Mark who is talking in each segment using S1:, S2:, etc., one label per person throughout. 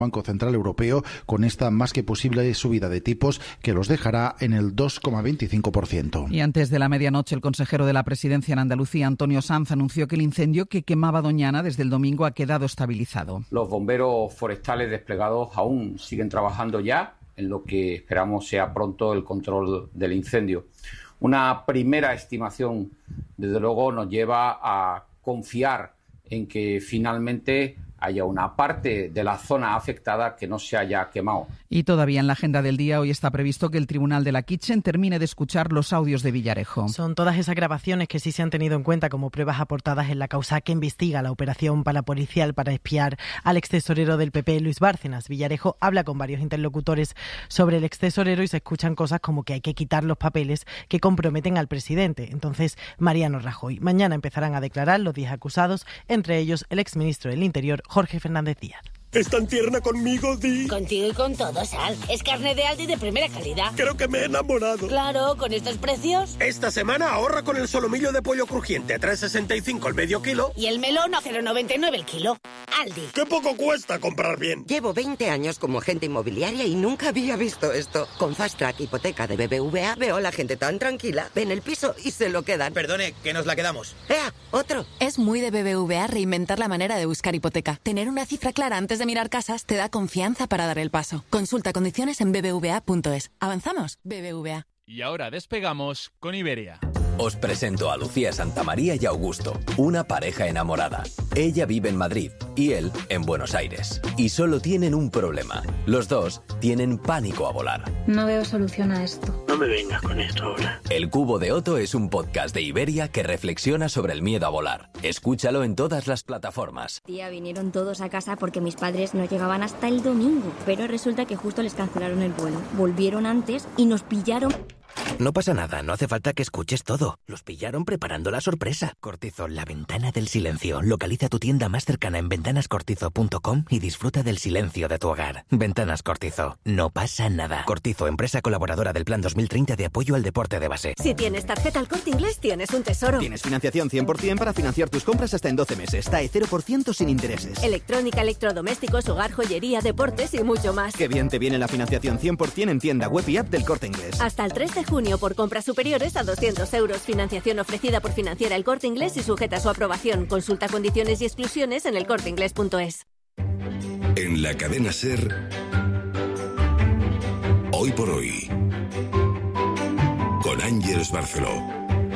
S1: Banco Central Europeo con esta más que posible subida de tipos que los dejará en el 2,25%.
S2: Y antes de la medianoche, el consejero de la Presidencia en Andalucía, Antonio Sanz, anunció que el incendio que quemaba Doñana desde el domingo ha quedado estabilizado.
S3: Los bomberos forestales desplegados aún siguen trabajando ya en lo que esperamos sea pronto el control del incendio. Una primera estimación, desde luego, nos lleva a confiar en que finalmente haya una parte de la zona afectada que no se haya quemado.
S2: Y todavía en la agenda del día hoy está previsto que el Tribunal de la Kitchen termine de escuchar los audios de Villarejo.
S4: Son todas esas grabaciones que sí se han tenido en cuenta como pruebas aportadas en la causa que investiga la operación parapolicial para espiar al extesorero del PP, Luis Bárcenas. Villarejo habla con varios interlocutores sobre el extesorero y se escuchan cosas como que hay que quitar los papeles que comprometen al presidente. Entonces, Mariano Rajoy. Mañana empezarán a declarar los 10 acusados, entre ellos el exministro del Interior, Jorge Fernández Díaz.
S5: ¿Es tan tierna conmigo, Di?
S6: Contigo y con todo, Sal. Es carne de Aldi de primera calidad.
S5: Creo que me he enamorado.
S6: Claro, con estos precios.
S5: Esta semana ahorra con el solomillo de pollo crujiente a 3,65 el medio kilo.
S6: Y el melón a 0,99 el kilo. Aldi.
S5: ¡Qué poco cuesta comprar bien!
S7: Llevo 20 años como agente inmobiliaria y nunca había visto esto. Con Fast Track Hipoteca de BBVA veo a la gente tan tranquila. Ven el piso y se lo quedan.
S8: Perdone, que nos la quedamos.
S7: ¡Ea! ¡Otro!
S9: Es muy de BBVA reinventar la manera de buscar hipoteca. Tener una cifra clara antes de mirar casas te da confianza para dar el paso. Consulta condiciones en bbva.es. ¿Avanzamos? BBVA.
S10: Y ahora despegamos con Iberia.
S11: Os presento a Lucía Santamaría y Augusto, una pareja enamorada. Ella vive en Madrid y él en Buenos Aires. Y solo tienen un problema. Los dos tienen pánico a volar.
S12: No veo solución a esto.
S5: No me vengas con esto ahora.
S11: El Cubo de Otto es un podcast de Iberia que reflexiona sobre el miedo a volar. Escúchalo en todas las plataformas.
S12: Tía, vinieron todos a casa porque mis padres no llegaban hasta el domingo. Pero resulta que justo les cancelaron el vuelo. Volvieron antes y nos pillaron...
S13: No pasa nada, no hace falta que escuches todo. Los pillaron preparando la sorpresa. Cortizo, la ventana del silencio. Localiza tu tienda más cercana en ventanascortizo.com y disfruta del silencio de tu hogar. Ventanas Cortizo, no pasa nada. Cortizo, empresa colaboradora del Plan 2030 de apoyo al deporte de base.
S14: Si tienes tarjeta El Corte Inglés, tienes un tesoro.
S15: Tienes financiación 100% para financiar tus compras hasta en 12 meses. TAE 0% sin intereses.
S14: Electrónica, electrodomésticos, hogar, joyería, deportes y mucho más.
S15: Qué bien te viene la financiación 100% en tienda web y app del Corte Inglés.
S14: Hasta el 3 de junio por compras superiores a 200 euros. Financiación ofrecida por Financiera El Corte Inglés y sujeta a su aprobación. Consulta condiciones y exclusiones en elcorteinglés.es.
S16: En la cadena SER, Hoy por Hoy, con Ángeles Barceló.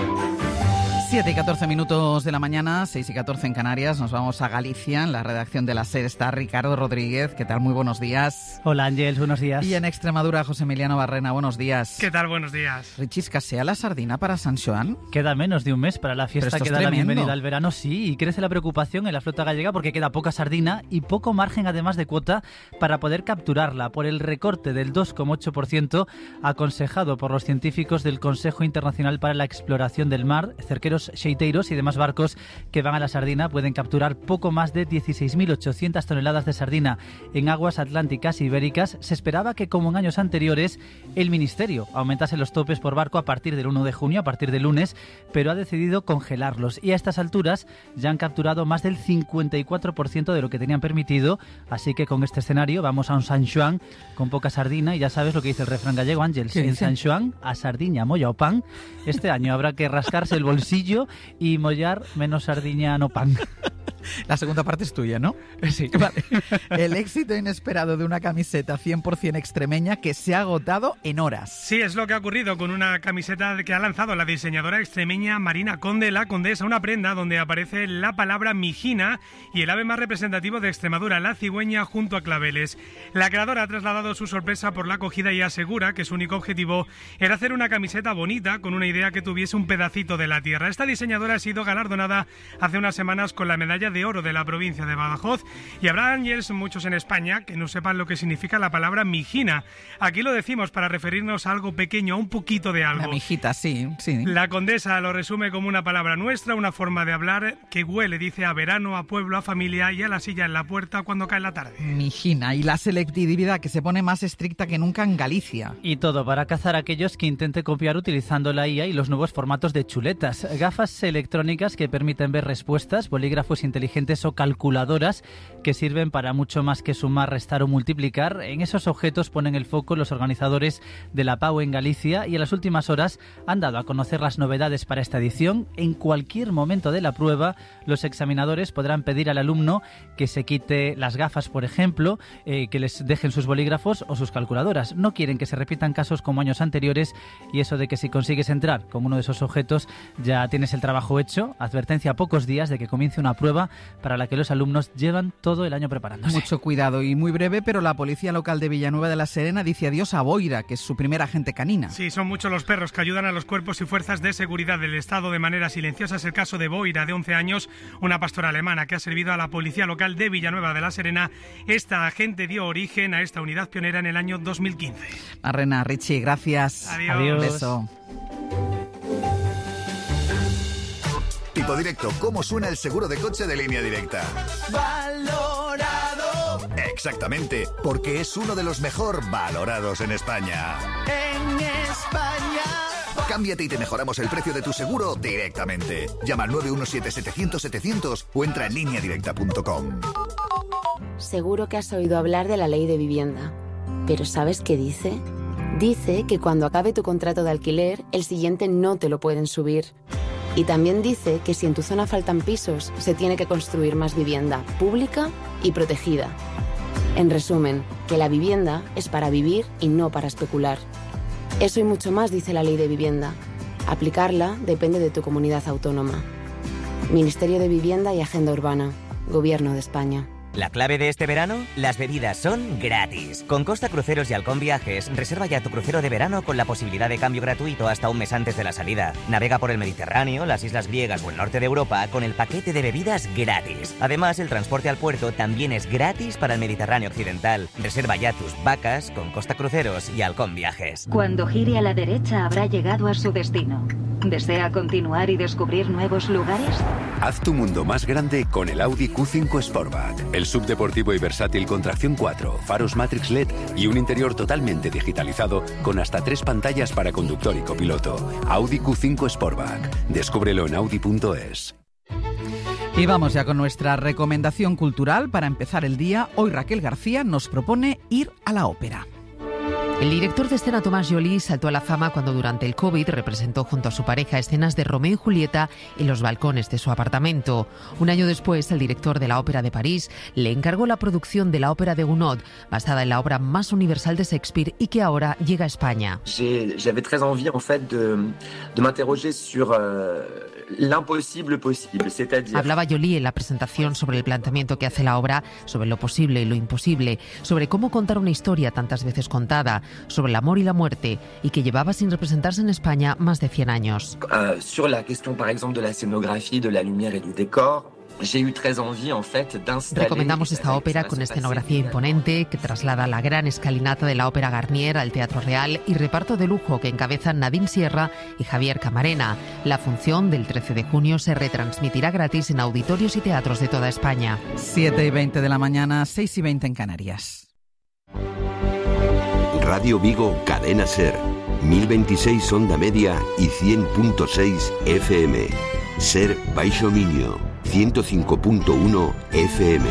S2: 7 y 14 minutos de la mañana, 6 y 14 en Canarias. Nos vamos a Galicia. En la redacción de la SER está Ricardo Rodríguez. ¿Qué tal? Muy buenos días.
S17: Hola, Ángel. Buenos días.
S2: Y en Extremadura, José Emiliano Barrena. Buenos días.
S18: ¿Qué tal? Buenos días.
S2: Richie, ¿escasea la sardina para San Xoán?
S17: Queda menos de un mes para la fiesta que da la bienvenida al verano, sí. Y crece la preocupación en la flota gallega porque queda poca sardina y poco margen, además de cuota, para poder capturarla por el recorte del 2,8% aconsejado por los científicos del Consejo Internacional para la Exploración del Mar. Cerqueros, xeiteiros y demás barcos que van a la sardina pueden capturar poco más de 16.800 toneladas de sardina en aguas atlánticas e ibéricas. Se esperaba que, como en años anteriores, el Ministerio aumentase los topes por barco a partir del 1 de junio, a partir del lunes, pero ha decidido congelarlos y a estas alturas ya han capturado más del 54% de lo que tenían permitido, así que con este escenario vamos a un San Xoán con poca sardina y ya sabes lo que dice el refrán gallego, Ángel, en San Xoán a sardiña, molla o pan. Este año habrá que rascarse el bolsillo y mollar menos sardiña no pan.
S2: La segunda parte es tuya, ¿no?
S17: Sí.
S2: Vale. El éxito inesperado de una camiseta 100% extremeña que se ha agotado en horas.
S18: Sí, es lo que ha ocurrido con una camiseta que ha lanzado la diseñadora extremeña Marina Conde, la condesa, una prenda donde aparece la palabra mijina y el ave más representativo de Extremadura, la cigüeña, junto a claveles. La creadora ha trasladado su sorpresa por la acogida y asegura que su único objetivo era hacer una camiseta bonita con una idea que tuviese un pedacito de la tierra. Esta diseñadora ha sido galardonada hace unas semanas con la medalla de oro de la provincia de Badajoz y habrá, Ángels, muchos en España que no sepan lo que significa la palabra mijina. Aquí lo decimos para referirnos a algo pequeño, a un poquito de algo.
S2: La mijita, sí.
S18: La condesa lo resume como una palabra nuestra, una forma de hablar que huele, dice, a verano, a pueblo, a familia y a la silla en la puerta cuando cae la tarde.
S2: Mijina, y la selectividad que se pone más estricta que nunca en Galicia.
S17: Y todo para cazar a aquellos que intenten copiar utilizando la IA y los nuevos formatos de chuletas. Gafas electrónicas que permiten ver respuestas, bolígrafos inteligentes inteligentes o calculadoras que sirven para mucho más que sumar, restar o multiplicar. En esos objetos ponen el foco los organizadores de la PAU en Galicia y en las últimas horas han dado a conocer las novedades para esta edición. En cualquier momento de la prueba, los examinadores podrán pedir al alumno que se quite las gafas, por ejemplo, que les dejen sus bolígrafos o sus calculadoras. No quieren que se repitan casos como años anteriores, y eso de que si consigues entrar con uno de esos objetos ya tienes el trabajo hecho. Advertencia a pocos días de que comience una prueba para la que los alumnos llevan todo el año preparándose.
S2: Mucho cuidado y muy breve, pero la Policía Local de Villanueva de la Serena dice adiós a Boira, que es su primera agente canina.
S18: Sí, son muchos los perros que ayudan a los cuerpos y fuerzas de seguridad del Estado de manera silenciosa. Es el caso de Boira, de 11 años, una pastora alemana que ha servido a la Policía Local de Villanueva de la Serena. Esta agente dio origen a esta unidad pionera en el año 2015.
S2: Marrena, Richie, gracias.
S18: Adiós.
S2: Beso.
S8: Tipo Directo, ¿cómo suena el seguro de coche de Línea Directa?
S19: Valorado.
S8: Exactamente, porque es uno de los mejor valorados en España.
S19: En España.
S8: Cámbiate y te mejoramos el precio de tu seguro directamente. Llama al 917-700-700 o entra en lineadirecta.com.
S20: Seguro que has oído hablar de la ley de vivienda. ¿Pero sabes qué dice? Dice que cuando acabe tu contrato de alquiler, el siguiente no te lo pueden subir. Y también dice que si en tu zona faltan pisos, se tiene que construir más vivienda pública y protegida. En resumen, que la vivienda es para vivir y no para especular. Eso y mucho más dice la Ley de Vivienda. Aplicarla depende de tu comunidad autónoma. Ministerio de Vivienda y Agenda Urbana. Gobierno de España.
S21: La clave de este verano, las bebidas son gratis. Con Costa Cruceros y Halcón Viajes, reserva ya tu crucero de verano con la posibilidad de cambio gratuito hasta un mes antes de la salida. Navega por el Mediterráneo, las islas griegas o el norte de Europa con el paquete de bebidas gratis. Además, el transporte al puerto también es gratis para el Mediterráneo occidental. Reserva ya tus vacas con Costa Cruceros y Halcón Viajes.
S22: Cuando gire a la derecha habrá llegado a su destino. ¿Desea continuar y descubrir nuevos lugares?
S23: Haz tu mundo más grande con el Audi Q5 Sportback. El subdeportivo y versátil con tracción 4, faros Matrix LED y un interior totalmente digitalizado con hasta 3 pantallas para conductor y copiloto. Audi Q5 Sportback. Descúbrelo en audi.es.
S2: Y vamos ya con nuestra recomendación cultural para empezar el día. Hoy Raquel García nos propone ir a la ópera.
S24: El director de escena Tomás Joly saltó a la fama cuando durante el COVID representó junto a su pareja escenas de Romeo y Julieta en los balcones de su apartamento. Un año después, el director de la Ópera de París le encargó la producción de la ópera de Gounod, basada en la obra más universal de Shakespeare y que ahora llega a España.
S25: J'avais très envie en fait de m'interroger sur l'imposible possible, c'est-à-dire...
S24: Hablaba Joly en la presentación sobre el planteamiento que hace la obra, sobre lo posible y lo imposible, sobre cómo contar una historia tantas veces contada, sobre el amor y la muerte, y que llevaba sin representarse en España más de 100 años.
S25: Sur la question, par exemple, de la escenografía, de la lumière et du décor, j'ai eu très envie, en fait, d'installer...
S24: Recomendamos esta ópera con escenografía imponente que traslada la gran escalinata de la Ópera Garnier al Teatro Real y reparto de lujo que encabezan Nadine Sierra y Javier Camarena. La función del 13 de junio se retransmitirá gratis en auditorios y teatros de toda España.
S2: 7:20 de la mañana, 6:20 en Canarias.
S26: Radio Vigo, Cadena Ser, 1026 onda media y 100.6 FM. Ser Baixo Miño, 105.1 FM.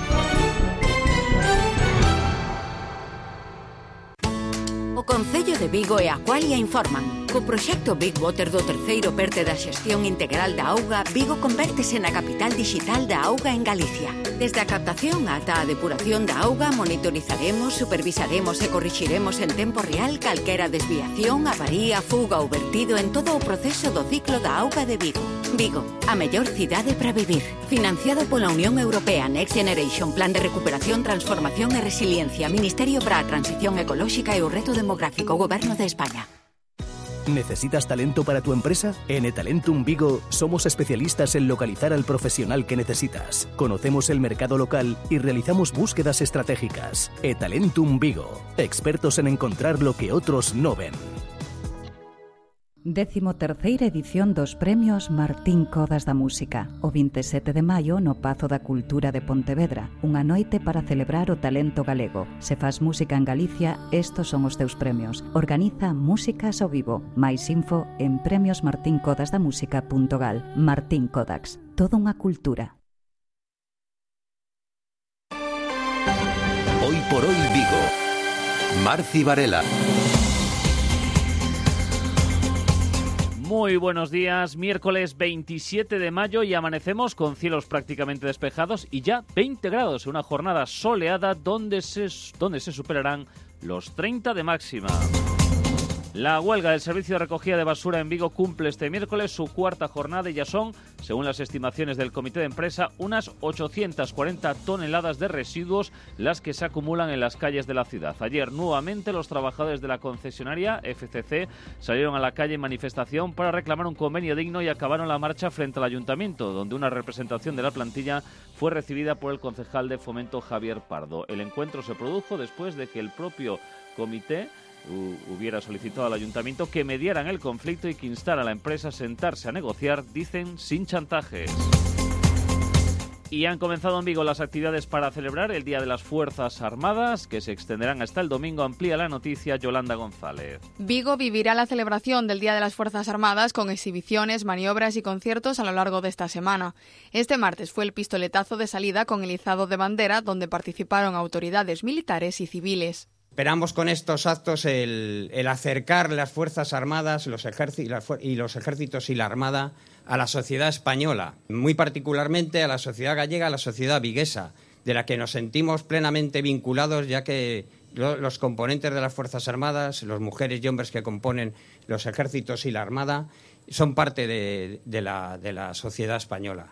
S27: O Concello de Vigo e Aqualia informan. Co proxecto Big Water do terceiro perte da xestión integral da auga, Vigo convértese na capital digital da auga en Galicia. Desde a captación ata a depuración da auga, monitorizaremos, supervisaremos e corrixiremos en tempo real calquera desviación, avaría, fuga ou vertido en todo o proceso do ciclo da auga de Vigo. Vigo, a mellor cidade para vivir. Financiado pola Unión Europea Next Generation, Plan de Recuperación, Transformación e Resiliencia, Ministerio para a Transición Ecolóxica e o Reto Demográfico, Goberno de España.
S28: ¿Necesitas talento para tu empresa? En eTalentum Vigo somos especialistas en localizar al profesional que necesitas. Conocemos el mercado local y realizamos búsquedas estratégicas. eTalentum Vigo, expertos en encontrar lo que otros no ven.
S29: 13ª edición dos Premios Martín Codas da Música, o 27 de maio no Pazo da Cultura de Pontevedra, unha noite para celebrar o talento galego. Se faz música en Galicia, estos son os teus premios. Organiza Músicas ao Vivo. Mais info en premiosmartincodasdamusica.gal. Martín Codax, toda unha cultura.
S23: por hoy Vigo. Marci Varela.
S1: Muy buenos días, miércoles 27 de mayo y amanecemos con cielos prácticamente despejados y ya 20 grados, una jornada soleada donde se superarán los 30 de máxima. La huelga del servicio de recogida de basura en Vigo cumple este miércoles su cuarta jornada y ya son, según las estimaciones del comité de empresa, unas 840 toneladas de residuos las que se acumulan en las calles de la ciudad. Ayer, nuevamente, los trabajadores de la concesionaria FCC salieron a la calle en manifestación para reclamar un convenio digno y acabaron la marcha frente al ayuntamiento, donde una representación de la plantilla fue recibida por el concejal de Fomento Javier Pardo. El encuentro se produjo después de que el propio comité hubiera solicitado al ayuntamiento que mediaran el conflicto y que instara a la empresa a sentarse a negociar, dicen, sin chantajes. Y han comenzado en Vigo las actividades para celebrar el Día de las Fuerzas Armadas, que se extenderán hasta el domingo. Amplía la noticia Yolanda González.
S3: Vigo vivirá la celebración del Día de las Fuerzas Armadas con exhibiciones, maniobras y conciertos a lo largo de esta semana. Este martes fue el pistoletazo de salida con el izado de bandera, donde participaron autoridades militares y civiles.
S4: Esperamos con estos actos el acercar las Fuerzas Armadas los ejércitos y la Armada a la sociedad española, muy particularmente a la sociedad gallega, a la sociedad viguesa, de la que nos sentimos plenamente vinculados, ya que los componentes de las Fuerzas Armadas, las mujeres y hombres que componen los ejércitos y la Armada, son parte de la sociedad española.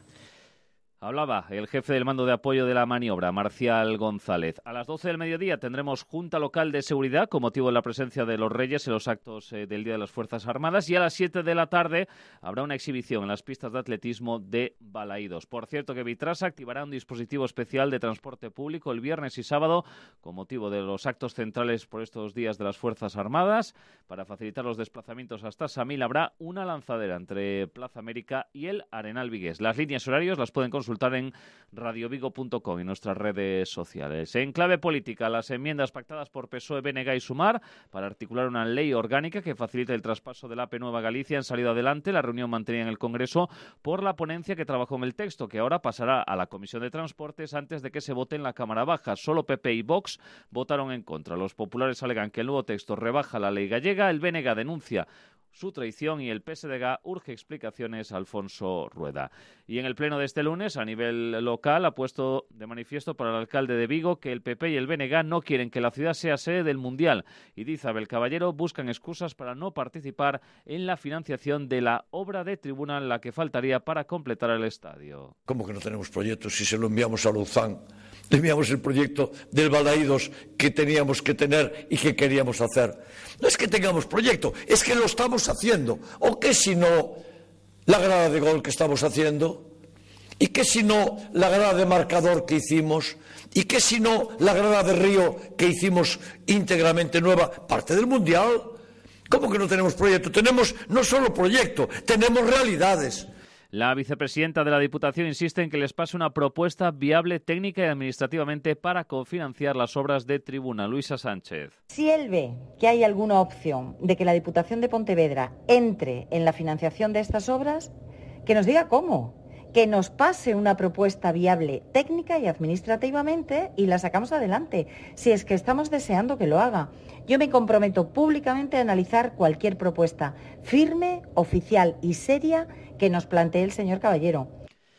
S1: Hablaba el jefe del mando de apoyo de la maniobra, Marcial González. A las 12 del mediodía tendremos Junta Local de Seguridad con motivo de la presencia de los Reyes en los actos del Día de las Fuerzas Armadas y a las 7 de la tarde habrá una exhibición en las pistas de atletismo de Balaídos. Por cierto que Vitrasa activará un dispositivo especial de transporte público el viernes y sábado con motivo de los actos centrales por estos días de las Fuerzas Armadas. Para facilitar los desplazamientos hasta Samil habrá una lanzadera entre Plaza América y el Arenal Vigués. Las líneas horarios las pueden consultar en radiovigo.com y nuestras redes sociales. En clave política, las enmiendas pactadas por PSOE, BNG y Sumar para articular una ley orgánica que facilite el traspaso del AP Nueva Galicia han salido adelante. La reunión mantenida en el Congreso por la ponencia que trabajó en el texto, que ahora pasará a la Comisión de Transportes antes de que se vote en la Cámara Baja. Solo PP y Vox votaron en contra. Los populares alegan que el nuevo texto rebaja la ley gallega, el BNG denuncia su traición y el PSDG urge explicaciones a Alfonso Rueda. Y en el pleno de este lunes, a nivel local, ha puesto de manifiesto para el alcalde de Vigo que el PP y el BNG no quieren que la ciudad sea sede del Mundial. Y dice Abel Caballero, buscan excusas para no participar en la financiación de la obra de tribuna, la que faltaría para completar el estadio.
S5: ¿Cómo que no tenemos proyectos si se lo enviamos a Luzán? Enviamos el proyecto del Balaídos que teníamos que tener y que queríamos hacer. No es que tengamos proyecto, es que lo estamos haciendo. ¿O qué si no la grada de gol que estamos haciendo? ¿Y qué si no la grada de marcador que hicimos? ¿Y qué si no la grada de Río que hicimos íntegramente nueva? Parte del Mundial. ¿Cómo que no tenemos proyecto? Tenemos no solo proyecto, tenemos realidades.
S1: La vicepresidenta de la Diputación insiste en que les pase una propuesta viable técnica y administrativamente para cofinanciar las obras de tribuna. Luisa Sánchez.
S6: Si él ve que hay alguna opción de que la Diputación de Pontevedra entre en la financiación de estas obras, que nos diga cómo. Que nos pase una propuesta viable técnica y administrativamente y la sacamos adelante, si es que estamos deseando que lo haga. Yo me comprometo públicamente a analizar cualquier propuesta firme, oficial y seria que nos plantee el señor Caballero.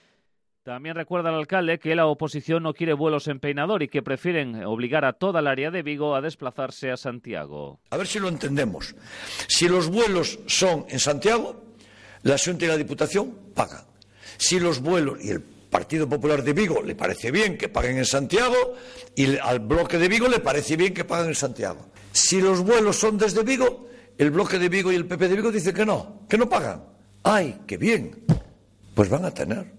S1: También recuerda el alcalde que la oposición no quiere vuelos en Peinador y que prefieren obligar a toda el área de Vigo a desplazarse a Santiago.
S5: A ver si lo entendemos. Si los vuelos son en Santiago, la Xunta y la Diputación pagan. Si los vuelos, y el Partido Popular de Vigo le parece bien que paguen en Santiago, y al bloque de Vigo le parece bien que paguen en Santiago. Si los vuelos son desde Vigo, el bloque de Vigo y el PP de Vigo dicen que no pagan. ¡Ay, qué bien! Pues van a tener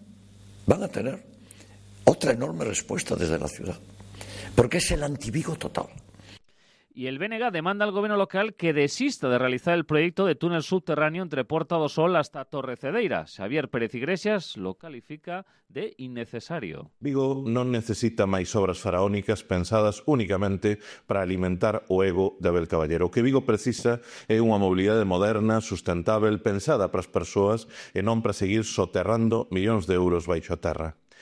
S5: otra enorme respuesta desde la ciudad, porque es el anti-Vigo total.
S1: Y el BNG demanda al gobierno local que desista de realizar el proyecto de túnel subterráneo entre Porta do Sol hasta Torrecedeira. Xavier Pérez Iglesias lo califica de innecesario.
S7: Vigo non necesita máis obras faraónicas pensadas únicamente para alimentar o ego de Abel Caballero. O que Vigo precisa é unha mobilidade moderna, sustentável, pensada para as persoas e non para seguir soterrando millóns de euros baixo a terra.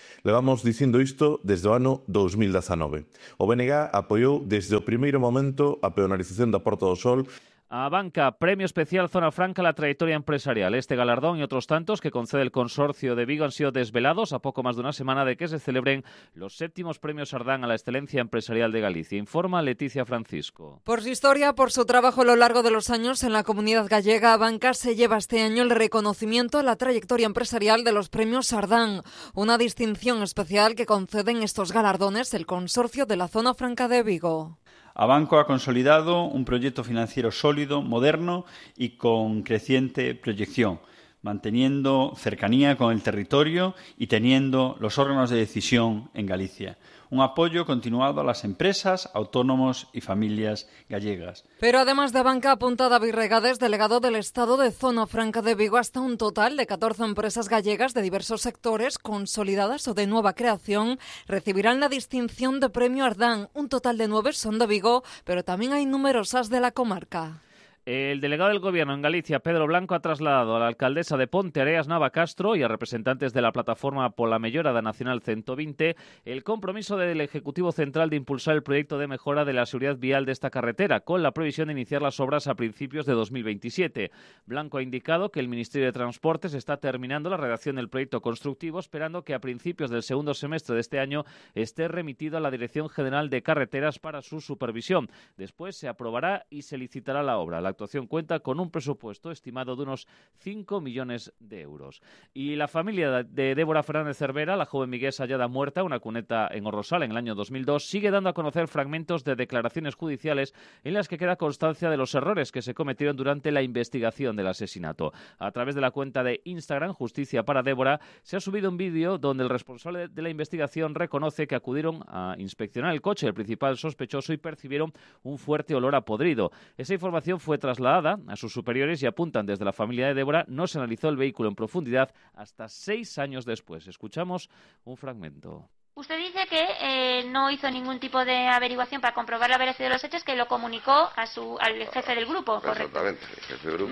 S7: Levamos dicindo isto desde o ano 2019. O BNG apoiou desde o primeiro momento a peonalización da Porta do Sol.
S1: A Banca, Premio Especial Zona Franca a la Trayectoria Empresarial. Este galardón y otros tantos que concede el Consorcio de Vigo han sido desvelados a poco más de una semana de que se celebren los 7º Premios Ardán a la Excelencia Empresarial de Galicia. Informa Leticia Francisco.
S9: Por su historia, por su trabajo a lo largo de los años en la comunidad gallega, Banca se lleva este año el reconocimiento a la trayectoria empresarial de los Premios Ardán, una distinción especial que conceden estos galardones el Consorcio de la Zona Franca de Vigo.
S10: Abanco ha consolidado un proyecto financiero sólido, moderno y con creciente proyección, manteniendo cercanía con el territorio y teniendo los órganos de decisión en Galicia. Un apoyo continuado a las empresas, autónomos y familias gallegas.
S9: Pero además de Banca, apunta David Regades, delegado del Estado de Zona Franca de Vigo, hasta un total de 14 empresas gallegas de diversos sectores, consolidadas o de nueva creación, recibirán la distinción de Premio Ardán. Un total de 9 son de Vigo, pero también hay numerosas de la comarca.
S1: El delegado del Gobierno en Galicia, Pedro Blanco, ha trasladado a la alcaldesa de Ponteareas, Nava Castro, y a representantes de la plataforma pola Mellora da Nacional 120 el compromiso del Ejecutivo Central de impulsar el proyecto de mejora de la seguridad vial de esta carretera, con la previsión de iniciar las obras a principios de 2027. Blanco ha indicado que el Ministerio de Transportes está terminando la redacción del proyecto constructivo, esperando que a principios del segundo semestre de este año esté remitido a la Dirección General de Carreteras para su supervisión. Después se aprobará y se licitará la obra. La actuación cuenta con un presupuesto estimado de unos 5 millones de euros. Y la familia de Débora Fernández Cervera, la joven viguesa hallada muerta en una cuneta en Orrosal en el año 2002, sigue dando a conocer fragmentos de declaraciones judiciales en las que queda constancia de los errores que se cometieron durante la investigación del asesinato. A través de la cuenta de Instagram, Justicia para Débora, se ha subido un vídeo donde el responsable de la investigación reconoce que acudieron a inspeccionar el coche del principal sospechoso y percibieron un fuerte olor a podrido. Esa información fue trasladada a sus superiores y apuntan desde la familia de Débora, no se analizó el vehículo en profundidad hasta 6 años después. Escuchamos un fragmento.
S11: Usted dice que no hizo ningún tipo de averiguación para comprobar la veracidad de los hechos, que lo comunicó al jefe del grupo, ¿correcto?
S12: Exactamente, el jefe del grupo.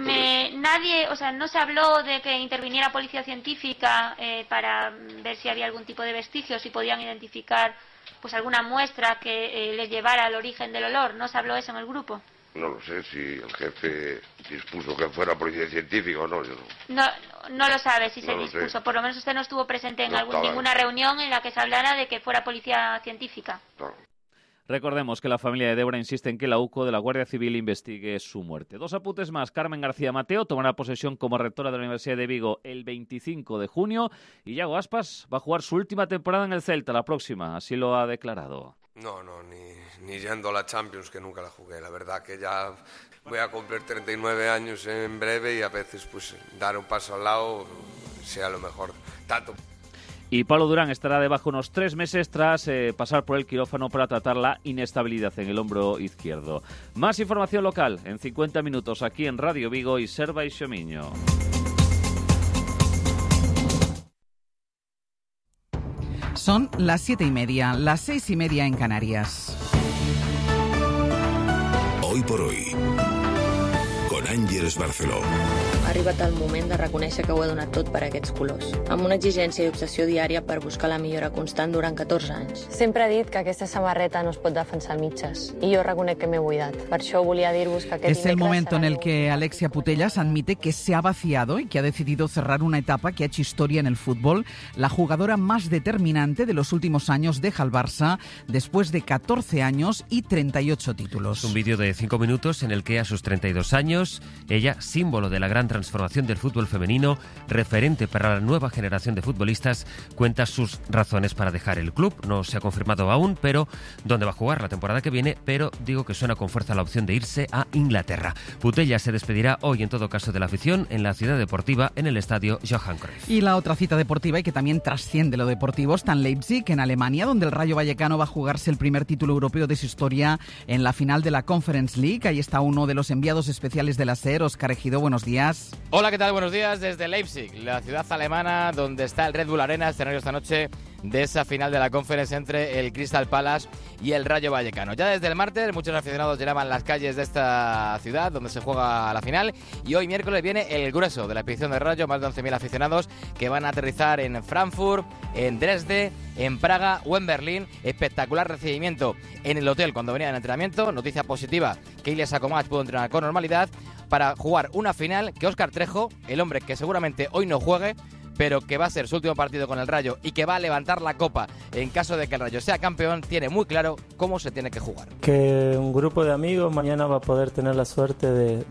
S11: No se habló de que interviniera policía científica para ver si había algún tipo de vestigios, si podían identificar pues alguna muestra que les llevara al origen del olor. ¿No se habló eso en el grupo?
S12: No lo sé si el jefe dispuso que fuera policía científica o no. Yo
S11: no lo sabe si se dispuso. Por lo menos usted no estuvo presente en ninguna reunión en la que se hablara de que fuera policía científica.
S12: No.
S1: Recordemos que la familia de Débora insiste en que la UCO de la Guardia Civil investigue su muerte. 2 apuntes más. Carmen García Mateo tomará posesión como rectora de la Universidad de Vigo el 25 de junio y Iago Aspas va a jugar su última temporada en el Celta, la próxima. Así lo ha declarado.
S13: No, ni yendo a la Champions, que nunca la jugué. La verdad que ya voy a cumplir 39 años en breve y a veces pues dar un paso al lado sea lo mejor. Tanto.
S1: Y Pablo Durán estará debajo unos 3 meses tras pasar por el quirófano para tratar la inestabilidad en el hombro izquierdo. Más información local en 50 minutos aquí en Radio Vigo y Ser Baixo Miño.
S2: Son las 7:30, las 6:30 en Canarias.
S14: Hoy por hoy, con Ángeles Barceló.
S15: Ha arribat el moment de reconèixer que ho he donat tot per aquests colors, amb una exigència i obsessió diària per buscar la millora constant durant 14 anys.
S16: Sempre he dit que aquesta samarreta no es pot defensar a mitges, i jo reconec que m'he buidat. Per això volia dir-vos que aquest
S2: Es el momento en el que Alexia Putellas admite que se ha vaciado y que ha decidido cerrar una etapa que ha hecho historia en el fútbol. La jugadora más determinante de los últimos años deja el Barça después de 14 años y 38 títulos.
S17: Un vídeo de 5 minutos en el que a sus 32 años, ella, símbolo de la gran transformación del fútbol femenino, referente para la nueva generación de futbolistas, cuenta sus razones para dejar el club. No se ha confirmado aún, pero dónde va a jugar la temporada que viene, pero digo que suena con fuerza la opción de irse a Inglaterra. Putellas se despedirá hoy en todo caso de la afición en la ciudad deportiva en el estadio Johan Cruyff.
S2: Y la otra cita deportiva y que también trasciende lo deportivo está en Leipzig, en Alemania, donde el Rayo Vallecano va a jugarse el primer título europeo de su historia en la final de la Conference League. Ahí está uno de los enviados especiales de la SER, Óscar Ejido. Buenos días.
S30: Hola, ¿qué tal? Buenos días desde Leipzig, la ciudad alemana donde está el Red Bull Arena, escenario esta noche
S8: de esa final de la Conference entre el Crystal Palace y el Rayo Vallecano. Ya desde el martes muchos aficionados llenaban las calles de esta ciudad donde se juega la final, y hoy miércoles viene el grueso de la expedición de Rayo, más de 11.000 aficionados que van a aterrizar en Frankfurt, en Dresde, en Praga o en Berlín. Espectacular recibimiento en el hotel cuando venía en entrenamiento. Noticia positiva que Ilya Sakomach pudo entrenar con normalidad para jugar una final que Óscar Trejo, el hombre que seguramente hoy no juegue, pero que va a ser su último partido con el Rayo y que va a levantar la copa en caso de que el Rayo sea campeón, tiene muy claro cómo se tiene que jugar.
S18: Que un grupo de amigos mañana va a poder tener la suerte de